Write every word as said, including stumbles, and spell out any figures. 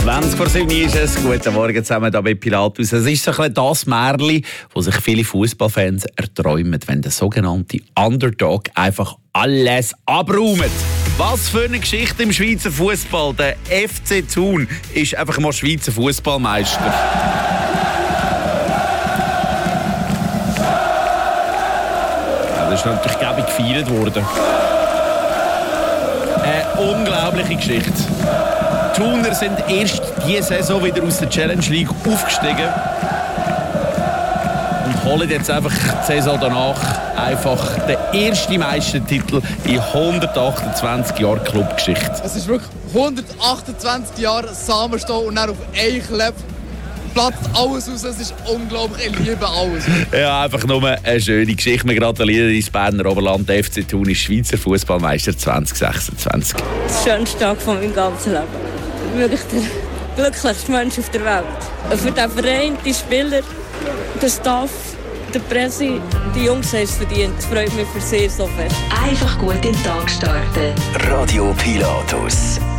zwanzig vor sieben ist es. Guten Morgen zusammen hier bei Pilatus. Es ist so ein bisschen das Märchen, das sich viele Fußballfans erträumen, wenn der sogenannte Underdog einfach alles abräumt. Was für eine Geschichte im Schweizer Fußball. Der F C Thun ist einfach mal Schweizer Fußballmeister. Ja, das ist natürlich gäbig gefeiert worden. Eine unglaubliche Geschichte. Die Thuner sind erst diese Saison wieder aus der Challenge League aufgestiegen und holen jetzt einfach die Saison danach einfach den ersten Meistertitel in hundertachtundzwanzig Jahren Clubgeschichte. Es ist wirklich hundertachtundzwanzig Jahre Samenstall und dann auf einen Klepp platzt alles raus. Es ist unglaublich, ich liebe alles. Ja, einfach nur eine schöne Geschichte. Wir gratulieren ins Berner Oberland. Der F C Thun ist Schweizer Fußballmeister zwanzig sechsundzwanzig. Das schönste Tag von meinem ganzen Leben. Wirklich der glücklichste Mensch auf der Welt. Für den Verein, die Spieler, den Staff, der Presse, die Jungs haben es verdient. Das freut mich für sehr so fest. Einfach gut in den Tag starten. Radio Pilatus.